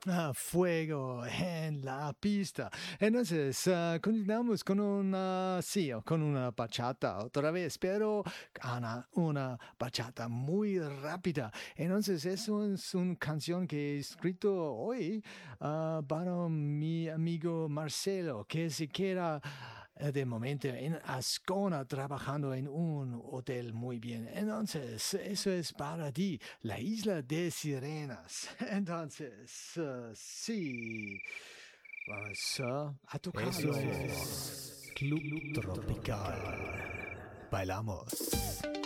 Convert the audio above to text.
Fuego en la pista. Entonces, continuamos con una, sí, con una bachata otra vez, pero una bachata muy rápida. Entonces, eso es una canción que he escrito hoy para mi amigo Marcelo, que se queda de momento en Ascona trabajando en un hotel muy bien. Entonces, eso es para ti, la isla de Sirenas. Entonces, sí, vamos a tocarlo. Eso es Club Tropical. Bailamos.